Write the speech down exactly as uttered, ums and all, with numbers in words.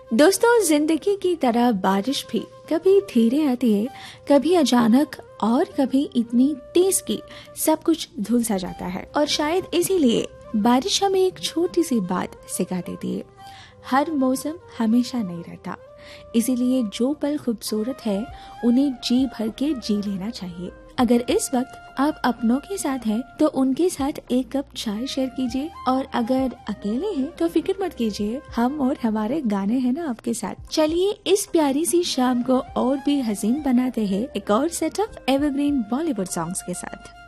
दोस्तों, जिंदगी की तरह बारिश भी कभी धीरे आती है, कभी अचानक और कभी इतनी तेज कि सब कुछ धुल सा जाता है। और शायद इसीलिए बारिश हमें एक छोटी सी बात सिखा देती है, हर मौसम हमेशा नहीं रहता। इसीलिए जो पल खूबसूरत है उन्हें जी भर के जी लेना चाहिए। अगर इस वक्त आप अपनों के साथ हैं तो उनके साथ एक कप चाय शेयर कीजिए, और अगर अकेले हैं तो फिक्र मत कीजिए, हम और हमारे गाने हैं ना आपके साथ। चलिए इस प्यारी सी शाम को और भी हसीन बनाते हैं एक और set of evergreen Bollywood songs के साथ।